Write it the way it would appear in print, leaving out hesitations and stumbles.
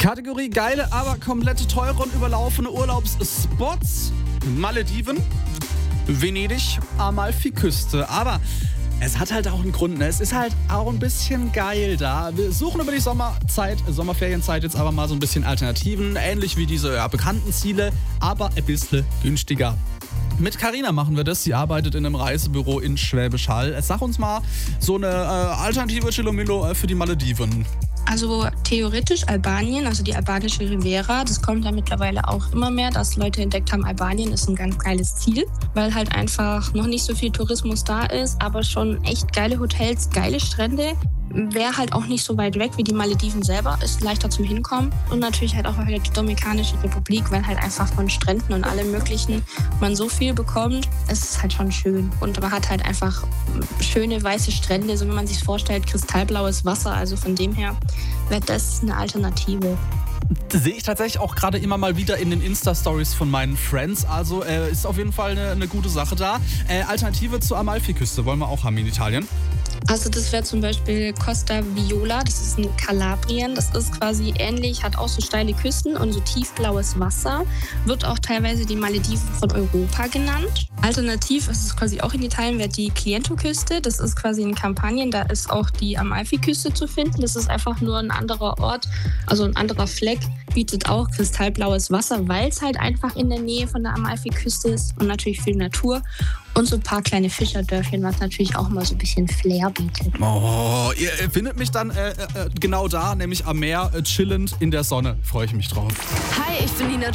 Kategorie geile, aber komplett teure und überlaufene Urlaubsspots. Malediven, Venedig, Amalfiküste. Aber es hat halt auch einen Grund, ne? Es ist halt auch ein bisschen geil da. Wir suchen über die Sommerferienzeit jetzt aber mal so ein bisschen Alternativen. Ähnlich wie diese bekannten Ziele, aber ein bisschen günstiger. Mit Carina machen wir das. Sie arbeitet in einem Reisebüro in Schwäbisch Hall. Sag uns mal so eine alternative Chilomilo für die Malediven. Also theoretisch Albanien, also die albanische Riviera, das kommt ja mittlerweile auch immer mehr, dass Leute entdeckt haben, Albanien ist ein ganz geiles Ziel, weil halt einfach noch nicht so viel Tourismus da ist, aber schon echt geile Hotels, geile Strände. Wäre halt auch nicht so weit weg wie die Malediven selber, ist leichter zum Hinkommen. Und natürlich halt auch wieder die Dominikanische Republik, weil halt einfach von Stränden und allem Möglichen man so viel bekommt. Es ist halt schon schön. Und man hat halt einfach schöne weiße Strände, so wie man sich vorstellt, kristallblaues Wasser. Also von dem her wäre das eine Alternative. Sehe ich tatsächlich auch gerade immer mal wieder in den Insta-Stories von meinen Friends. Also ist auf jeden Fall eine gute Sache da. Alternative zur Amalfiküste wollen wir auch haben in Italien. Also das wäre zum Beispiel Costa Viola, das ist in Kalabrien. Das ist quasi ähnlich, hat auch so steile Küsten und so tiefblaues Wasser. Wird auch teilweise die Malediven von Europa genannt. Alternativ ist es quasi auch in Italien, wäre die Chiento-Küste. Das ist quasi in Kampanien, da ist auch die Amalfiküste zu finden. Das ist einfach nur ein anderer Ort, also ein anderer Fleck. Bietet auch kristallblaues Wasser, weil es halt einfach in der Nähe von der Amalfiküste ist und natürlich viel Natur. Und so ein paar kleine Fischerdörfchen, was natürlich auch mal so ein bisschen Flair bietet. Oh, ihr findet mich dann genau da, nämlich am Meer, chillend in der Sonne. Freue ich mich drauf. Hi, ich bin Nina